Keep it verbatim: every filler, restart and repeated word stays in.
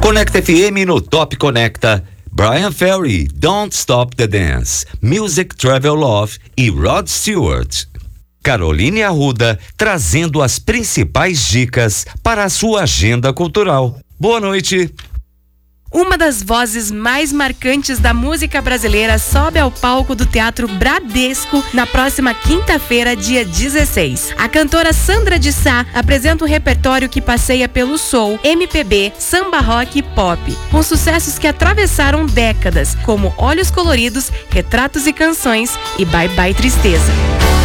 Conecta F M no Top Conecta. Brian Ferry, Don't Stop the Dance, Music Travel Love e Rod Stewart. Caroline Arruda trazendo as principais dicas para a sua agenda cultural. Boa noite. Uma das vozes mais marcantes da música brasileira sobe ao palco do Teatro Bradesco na próxima quinta-feira, dia dezesseis. A cantora Sandra de Sá apresenta um repertório que passeia pelo soul, M P B, samba rock e pop, com sucessos que atravessaram décadas, como Olhos Coloridos, Retratos e Canções e Bye Bye Tristeza.